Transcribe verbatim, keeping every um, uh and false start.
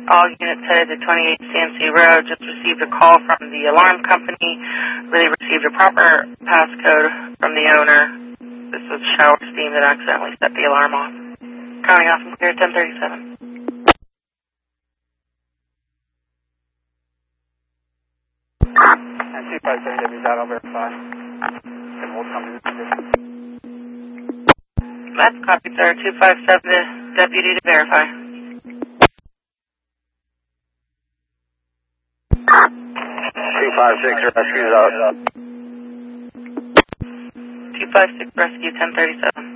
All units headed to twenty-eight C M C Road. Just received a call from the alarm company. Really received a proper passcode from the owner. This was shower steam that accidentally set the alarm off. Counting off from clear ten thirty-seven. And two five seven W dot, I'll verify. And we'll come to the position. That's copy, sir. two five seven, deputy to verify. two five six, rescue's out. two five six, rescue ten thirty-seven.